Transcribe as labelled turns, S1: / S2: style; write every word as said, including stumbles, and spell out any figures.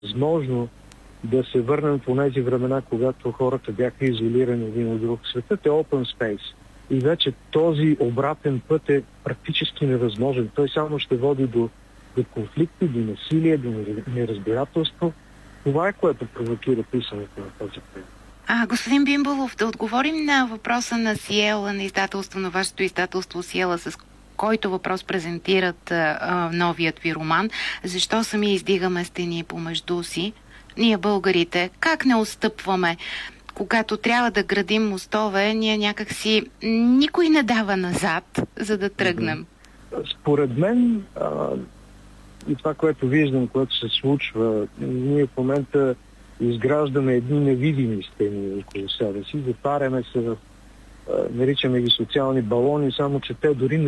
S1: възможно да се върнем по тези времена, когато хората бяха изолирани един от друг. Светът е open space и вече този обратен път е практически невъзможен. Той само ще води до, до конфликти, до насилие, до неразбирателство. Това е, което провокира писането на този проект.
S2: А, господин Бимбалов, да отговорим на въпроса на Сиела, на издателство, на вашето издателство Сиела, с който въпрос презентират а, новият ви роман. Защо сами издигаме стени помежду си? Ние българите, как не отстъпваме? Когато трябва да градим мостове, ние някакси никой не дава назад, за да тръгнем.
S1: Според мен а, и това, което виждам, което се случва, ние в момента изграждаме едни невидими стени около себе си, затваряме се в, наричаме ги социални балони, само че те дори не